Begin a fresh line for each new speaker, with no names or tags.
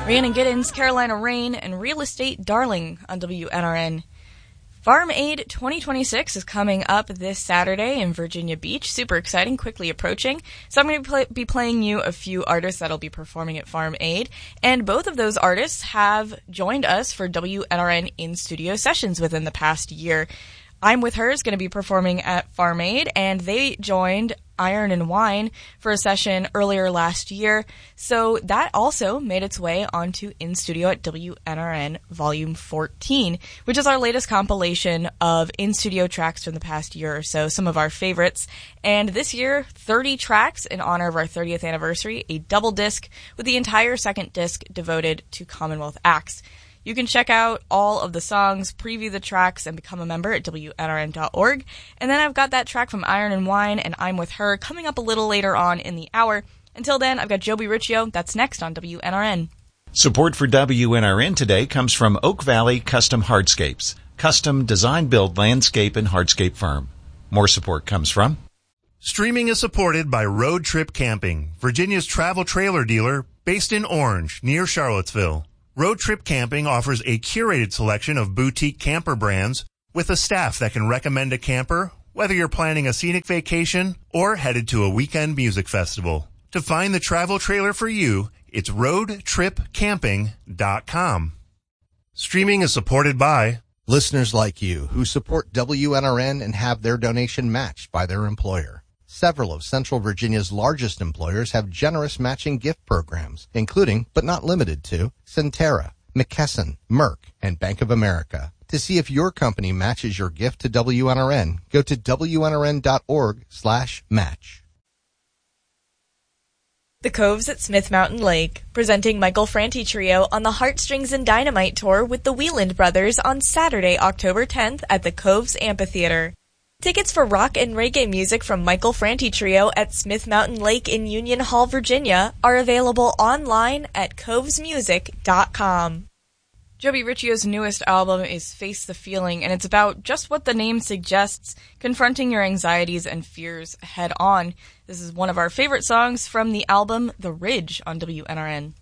Rhiannon Giddens, Carolina Rain, and Real Estate Darling on WNRN. Farm Aid 2026 is coming up this Saturday in Virginia Beach. Super exciting, quickly approaching. So I'm going to be playing you a few artists that'll be performing at Farm Aid. And both of those artists have joined us for WNRN in-studio sessions within the past year. I'm With Her is going to be performing at Farm Aid, and they joined Iron and Wine for a session earlier last year. So that also made its way onto In Studio at WNRN Volume 14, which is our latest compilation of in-studio tracks from the past year or so, some of our favorites. And this year, 30 tracks in honor of our 30th anniversary, a double disc with the entire second disc devoted to Commonwealth acts. You can check out all of the songs, preview the tracks, and become a member at WNRN.org. And then I've got that track from Iron and Wine and I'm With Her coming up a little later on in the hour. Until then, I've got Joby Riccio. That's next on WNRN.
Support for WNRN today comes from Oak Valley Custom Hardscapes, custom design-build landscape and hardscape firm. More support comes from...
Streaming is supported by Road Trip Camping, Virginia's travel trailer dealer based in Orange, near Charlottesville. Road Trip Camping offers a curated selection of boutique camper brands with a staff that can recommend a camper, whether you're planning a scenic vacation or headed to a weekend music festival. To find the travel trailer for you, it's roadtripcamping.com. Streaming is supported by
listeners like you who support WNRN and have their donation matched by their employer. Several of Central Virginia's largest employers have generous matching gift programs, including, but not limited to, Centera, McKesson, Merck, and Bank of America. To see if your company matches your gift to WNRN, go to WNRN.org/match.
The Coves at Smith Mountain Lake, presenting Michael Franti Trio on the Heartstrings and Dynamite Tour with the Wieland Brothers on Saturday, October 10th at the Coves Amphitheater. Tickets for rock and reggae music from Michael Franti Trio at Smith Mountain Lake in Union Hall, Virginia are available online at covesmusic.com. Joby Riccio's newest album is Face the Feeling, and it's about just what the name suggests, confronting your anxieties and fears head on. This is one of our favorite songs from the album The Ridge on WNRN.